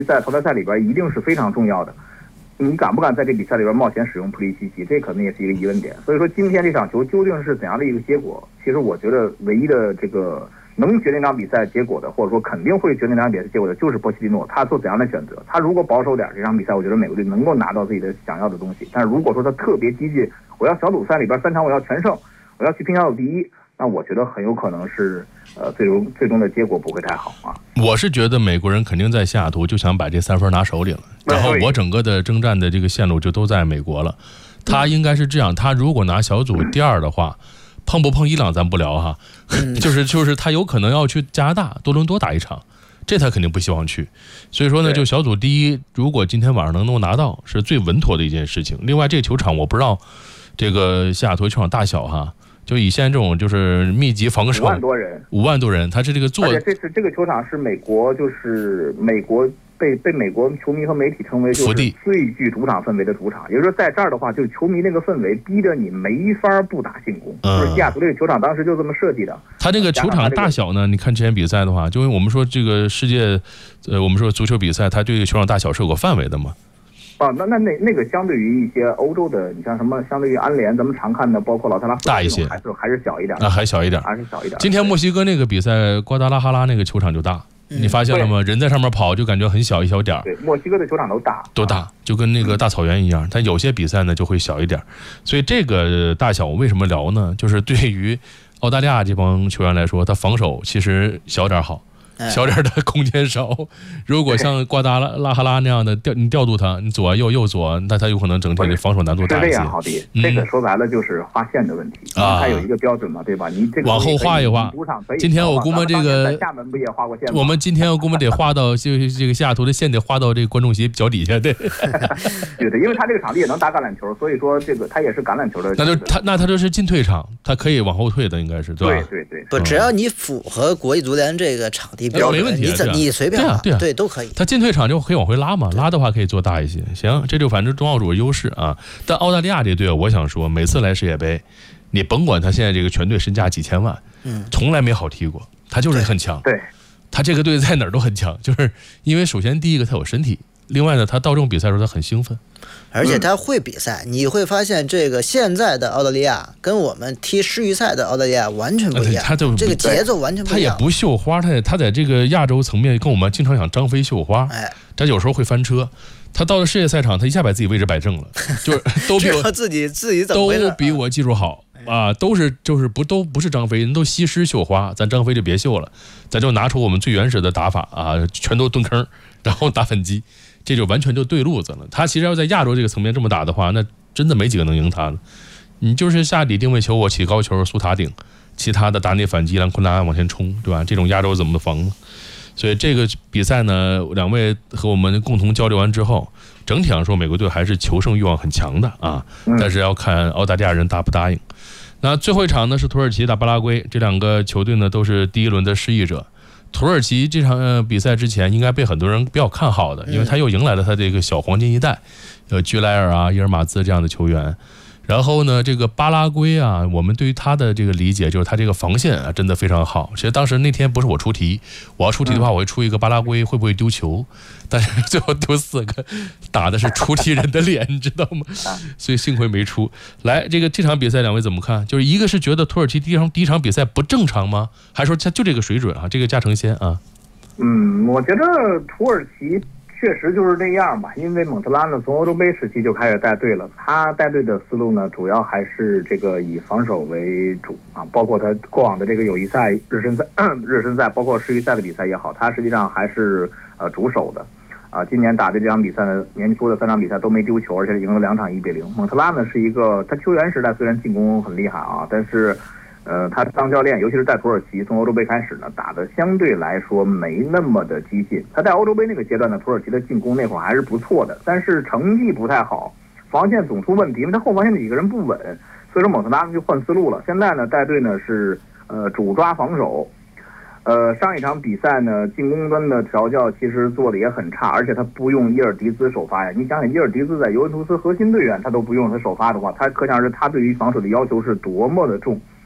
在淘汰赛里边一定是非常重要的。你敢不敢在这比赛里边冒险使用普利西奇，这可能也是一个疑问点。所以说今天这场球究竟是怎样的一个结果，其实我觉得唯一的这个能决定这场比赛结果的，或者说肯定会决定这场比赛结果的，就是波西蒂诺他做怎样的选择。他如果保守点，这场比赛我觉得美国队能够拿到自己的想要的东西。但是如果说他特别激进，我要小组赛里边3场我要全胜，我要去拼小组第一，那我觉得很有可能是最终的结果不会太好啊。 我是觉得美国人肯定在西雅图就想把这3分拿手里了，然后我整个的征战的这个线路就都在美国了。他应该是这样，他如果拿小组第2的话，碰不碰伊朗咱不聊哈，就是他有可能要去加拿大多伦多打一场，这他肯定不希望去。所以说呢，就小组第一，如果今天晚上能够拿到，是最稳妥的一件事情。另外，这个球场我不知道这个西雅图球场大小哈。就以现在这种就是密集防守，5万多人，他是这个做， 而且这个球场是美国，就是美国被美国球迷和媒体称为就是最具主场氛围的主场。也就是说，在这儿的话，就是球迷那个氛围逼着你没法不打进攻。就是西雅图这个球场当时就这么设计的。 他这个球场大小呢，你看之前比赛的话，就因为我们说这个世界，我们说足球比赛，它对球场大小是有个范围的嘛。 那个相对于一些欧洲的，你像什么，相对于安联，咱们常看的，包括老特拉福德大一些， 还是小一点， 还小一点。今天墨西哥那个比赛，瓜达拉哈拉那个球场就大，你发现了吗？人在上面跑就感觉很小一小点。 对，墨西哥的球场都大， 就跟那个大草原一样。但有些比赛呢就会小一点，所以这个大小我为什么聊呢？就是对于澳大利亚这帮球员来说，他防守其实小点好。小点的空间少，如果像瓜达拉哈拉那样的你调度他，你左右左，那他有可能整体的防守难度大一些。 是这样，好的，这个说白了就是划线的问题啊，它有一个标准嘛，对吧？你这个往后画一画。今天我估摸这个厦门不也画过线吗？ 我们今天我估摸得画到这个西雅图的线得画到这个观众席脚底下，对。 对的，因为他这个场地也能打橄榄球，所以说这个他也是橄榄球的。 那他这是进退场，他可以往后退的，应该是对吧？ 对。 不，只要你符合国际足联这个场地标准， 没问题。 你随便对都可以。 他进退场就可以往回拉嘛，拉的话可以做大一些。行，这就反正中澳主的优势啊。但澳大利亚这队，我想说，每次来世界杯，你甭管他现在这个全队身价几千万，从来没好踢过，他就是很强。 对， 他这个队在哪儿都很强，就是因为首先第一个他有身体，另外呢他到这种比赛的时候他很兴奋。 而且他会比赛，你会发现这个现在的澳大利亚跟我们踢世预赛的澳大利亚完全不一样，这个节奏完全不一样。 他也不绣花，他在这个亚洲层面跟我们经常想张飞绣花，他有时候会翻车。他到了世界赛场，他一下把自己位置摆正了，就是都比我自己怎么回事， 都比我技术好啊，都不是张飞，人都西施绣花，咱张飞就别绣了，咱就拿出我们最原始的打法啊，全都蹲坑，然后打反击。这就完全就对路子了。他其实要在亚洲这个层面这么打的话，那真的没几个能赢他了。你就是下底定位球，我起高球，苏塔顶，其他的打你反击，让昆达往前冲，对吧？这种亚洲怎么防呢？所以这个比赛呢，两位和我们共同交流完之后，整体上说美国队还是求胜欲望很强的啊，但是要看澳大利亚人答不答应。那最后一场呢是土耳其打巴拉圭，这两个球队呢都是第一轮的失意者。土耳其这场比赛之前应该被很多人比较看好的，因为他又迎来了他这个小黄金一代，居莱尔啊、伊尔马兹这样的球员。然后呢，这个巴拉圭啊，我们对于他的这个理解就是他这个防线啊真的非常好。其实当时那天不是我出题，我要出题的话，我会出一个巴拉圭会不会丢球，但是最后丢4个，打的是出题人的脸，你知道吗？所以幸亏没出来。这场比赛两位怎么看？就是一个是觉得土耳其第一场比赛不正常吗？还是说就这个水准啊？这个加成先啊？ 我觉得土耳其确实就是这样吧，因为蒙特拉呢从欧洲杯时期就开始带队了，他带队的思路呢主要还是这个以防守为主啊，包括他过往的这个友谊赛、热身赛，包括世预赛的比赛也好，他实际上还是主守的啊。今年打的这场比赛呢，年初的3场比赛都没丢球，而且赢了2场1-0。蒙特拉呢是一个他球员时代虽然进攻很厉害啊，但是他当教练，尤其是在土耳其从欧洲杯开始呢，打的相对来说没那么的激进。他在欧洲杯那个阶段呢，土耳其的进攻那会儿还是不错的，但是成绩不太好，防线总出问题，因为他后防线的几个人不稳，所以说蒙特拉就换思路了。现在呢，带队呢是主抓防守。上一场比赛呢，进攻端的调教其实做的也很差，而且他不用伊尔迪兹首发呀。你想想，伊尔迪兹在尤文图斯核心队员，他都不用他首发的话，他可想而知他对于防守的要求是多么的重。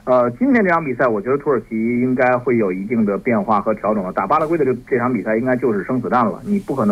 今天这场比赛，我觉得土耳其应该会有一定的变化和调整了。打巴拉圭的这场比赛应该就是生死战了，你不可能